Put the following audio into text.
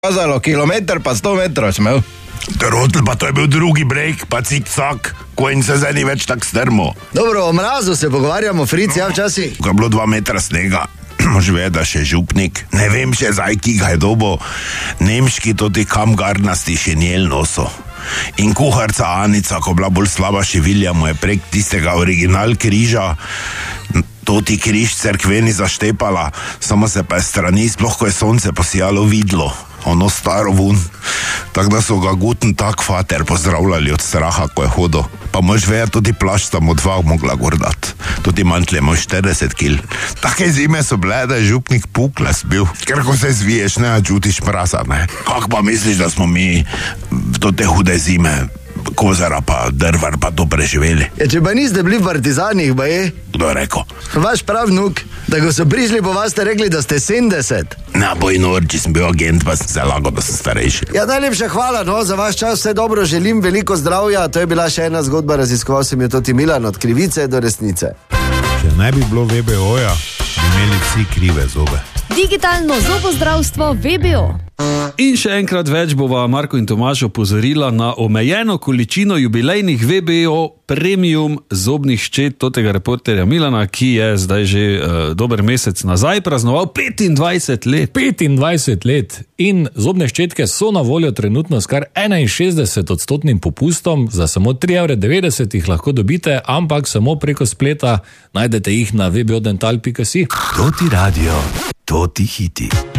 kazalo, kilometer pa 100 metrov smel. Trotl, pa to je bil drugi breg, pa cik-cak, konj se zdaj ni več tak strmo. Dobro, o mrazu se pogovarjamo, Fric, ja včasih. Ko je bilo 2 metra snega, mož ve, da še župnik, ne vem še zdaj, ki ga je dobo, nemški toti kamgarnasti šenjel noso. In kuharca Anica, ko bila bolj slaba šivilja, mu je prek tistega original križa toti križ cerkveni zaštepala, samo se pa je strani, sploh ko je sonce posijalo, vidlo. Ono staro vun. Tako da so ga guten tak fater pozdravljali od straha, ko je hodil. Pa mož veja, tudi plašč tam od 2 mogla gor dat. Tudi mantlje mož 40 kil. Take zime so bile, da je župnik pukles bil. Ker ko se zviješ, ne čutiš mraza, ne. Kak pa misliš, da smo mi do te hude zime kozara pa drvar pa to preživeli? Ja, če pa niste bili v partizanih, ba je? Kdo je rekel? Vaš pravnuk, da ko so prišli po vas, ste rekli, da ste 70. Na boj norči sem bil agent, pa sem se lagal, da sem starejši. Ja, najlepša hvala, no, za vaš čas, vse dobro, želim veliko zdravja. To je bila še ena zgodba, raziskoval sem jo toti Milan, od krivice do resnice. Če ne bi bilo VBO-ja, bi imeli vsi krive zobe. Digitalno zobozdravstvo VBO. In še enkrat več bova Marko in Tomaž opozorila na omejeno količino jubilejnih VBO premium zobnih ščet totega reporterja Milana, ki je zdaj že dober mesec nazaj praznoval 25 let. 25 let. In zobne ščetke so na voljo trenutno s kar 61% popustom, za samo 3,90 € jih lahko dobite, ampak samo preko spleta. Najdete jih na www.dental.si. Toti radio, toti hiti.